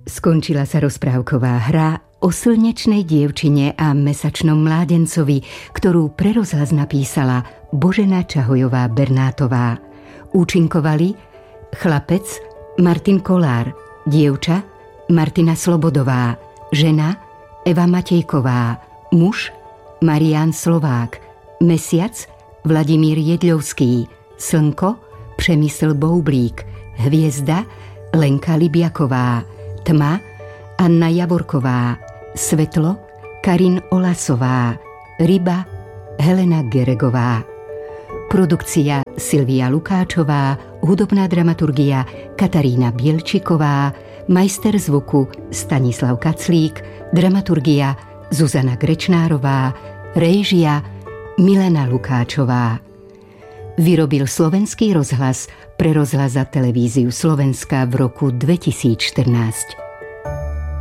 Skončila sa rozprávková hra o slnečnej dievčine a mesačnom mládencovi, ktorú pre rozhlas napísala Božena Čahojová-Bernátová. Účinkovali chlapec Martin Kolár, dievča Martina Slobodová, žena Eva Matejková, muž Marián Slovák, mesiac Vladimír Jedľovský, slnko Přemysl Boublík, hviezda Lenka Libiaková, tma Anna Javorková, svetlo Karin Olasová, ryba Helena Geregová. Produkcia Silvia Lukáčová, hudobná dramaturgia Katarína Bielčiková, majster zvuku Stanislav Kaclík, dramaturgia Zuzana Grečnárová, réžia Milena Lukáčová. Vyrobil Slovenský rozhlas pre rozhlas a televíziu Slovenska v roku 2014.